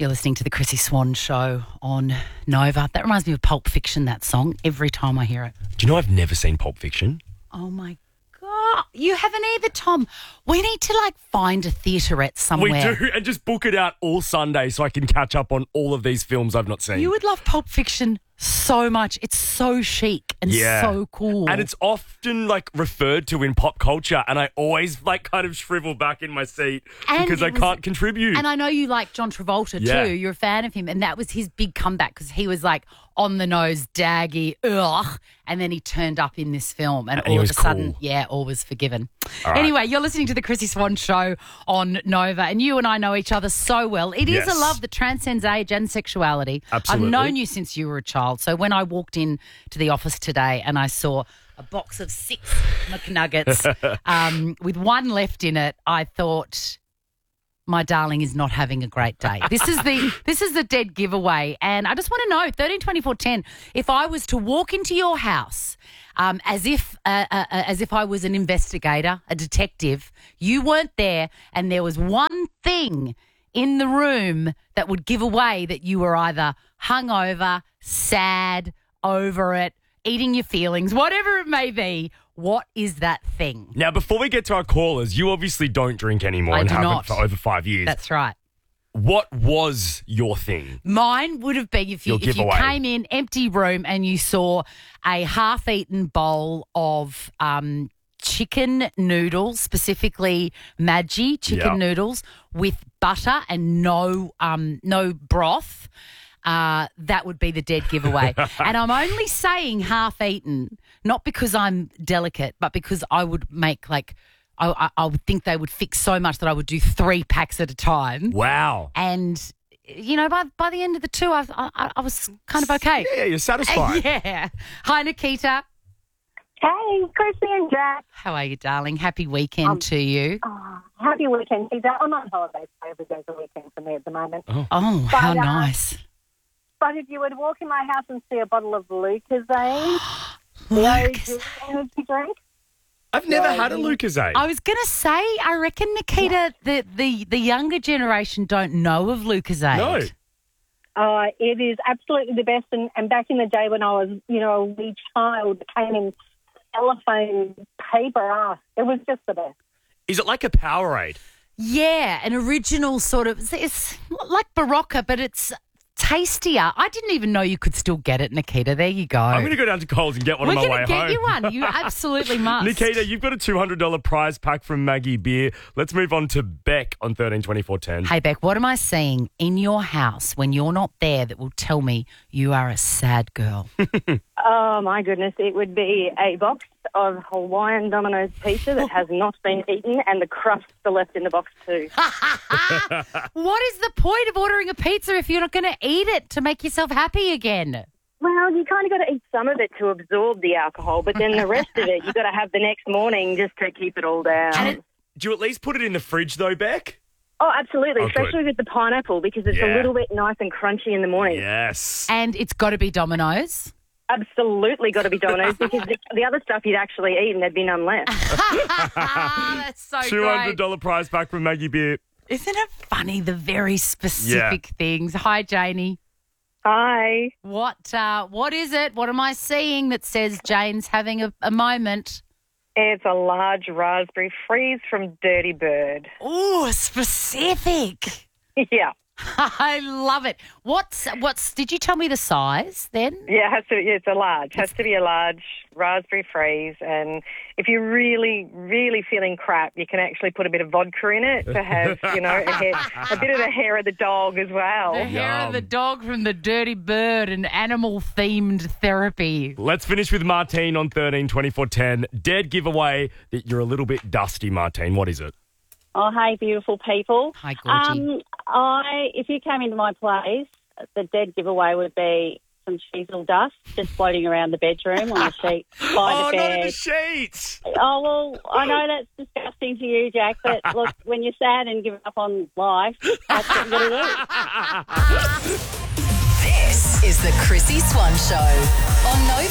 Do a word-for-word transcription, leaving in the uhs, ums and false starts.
You're listening to the Chrissy Swan Show on Nova. That reminds me of Pulp Fiction, that song, every time I hear it. Do you know I've never seen Pulp Fiction? Oh, my God. You haven't either, Tom. We need to, like, find a theaterette somewhere. We do, and just book it out all Sunday so I can catch up on all of these films I've not seen. You would love Pulp Fiction so much. It's so chic and Yeah. so cool. And it's often, like, referred to in pop culture, and I always, like, kind of shrivel back in my seat And because it I was- can't contribute. And I know you like John Travolta Yeah. too. You're a fan of him. And that was his big comeback because he was like on the nose, daggy, ugh. And then he turned up in this film. And, And he all of was a sudden, cool. yeah, all was forgiven. All right. Anyway, you're listening to the Chrissy Swan Show on Nova. And you and I know each other so well. It is Yes. a love that transcends age and sexuality. Absolutely. I've known you since you were a child. So when I walked in to the office today and I saw a box of six McNuggets um, with one left in it, I thought, my darling is not having a great day. This is the this is the dead giveaway, and I just want to know thirteen twenty-four ten. If I was to walk into your house um, as if uh, uh, as if I was an investigator, a detective, you weren't there, and there was one thing in the room that would give away that you were either hungover, sad, over it, eating your feelings, whatever it may be. What is that thing? Now, before we get to our callers, you obviously don't drink anymore I and do haven't not. for over five years. That's right. What was your thing? Mine would have been if you, Your if you giveaway. came in, empty room, and you saw a half-eaten bowl of um, chicken noodles, specifically Maggi chicken Yep. noodles with butter and no um, no broth. Uh, that would be the dead giveaway. And I'm only saying half-eaten, not because I'm delicate, but because I would make like I, I, I would think they would fix so much that I would do three packs at a time. Wow. And, you know, by by the end of the two, I, I, I was kind of okay. Yeah, you're satisfied. Yeah. Hi, Nikita. Hey, Chrissy and Jack. How are you, darling? Happy weekend Um, to you. Oh, happy weekend. See, that I'm on holiday, so every day's a weekend for me at the moment. Oh. Oh, But, how uh, nice. But if you were to walk in my house and see a bottle of Lucozade, Lucas. no energy drink, I've never Yeah, had a you- Lucozade. I was going to say, I reckon, Nikita, the, the, the younger generation don't know of Lucozade. No. uh, it is absolutely the best. And, and back in the day when I was, you know, a wee child, it came in cellophane paper. Ah, it was just the best. Is it like a Powerade? Yeah, an original sort of, it's, it's like Barocca, but it's tastier. I didn't even know you could still get it, Nikita. There you go. I'm going to go down to Coles and get one We're on my way going to get home. you one. You absolutely must. Nikita, you've got a two hundred dollars prize pack from Maggie Beer. Let's move on to Beck on thirteen twenty-four ten. Hey, Beck, what am I seeing in your house when you're not there that will tell me you are a sad girl? Oh, my goodness. It would be a box of Hawaiian Domino's pizza that has not been eaten and the crust still left in the box too. What is the point of ordering a pizza if you're not going to eat it to make yourself happy again? Well, you kind of got to eat some of it to absorb the alcohol, but then the rest of it you got to have the next morning just to keep it all down. And it- Do you at least put it in the fridge, though, Beck? oh, absolutely, Oh, especially good. with the pineapple because it's Yeah. a little bit nice and crunchy in the morning. Yes. And it's got to be Domino's. Absolutely got to be Domino's because the, the other stuff you'd actually eat and there'd be none left. That's so two hundred great. dollars prize pack from Maggie Beer. Isn't it funny, the very specific things? Hi, Janie. Hi. What uh, what is it? What am I seeing that says Jane's having a, a moment? It's a large raspberry freeze from Dirty Bird. Oh, specific. Yeah. I love it. What's what's? Did you tell me the size then? Yeah, it has to. Yeah, it's a large. Has to be a large raspberry freeze. And if you're really, really feeling crap, you can actually put a bit of vodka in it to have, you know, a, hair, a bit of the hair of the dog as well. The hair of Yum. the dog from the Dirty Bird and animal-themed therapy. Let's finish with Martine on thirteen twenty-four ten. Dead giveaway that you're a little bit dusty, Martine. What is it? Oh, hey, beautiful people. Hi, Gorgie. Um, I, if you came into my place, the dead giveaway would be some chisel dust just floating around the bedroom on the sheet by oh, the not in bed. the sheets. Oh, well, I know that's disgusting to you, Jack, but look, when you're sad and giving up on life, that's what you've got to do. This is the Chrissy Swan Show on Nova.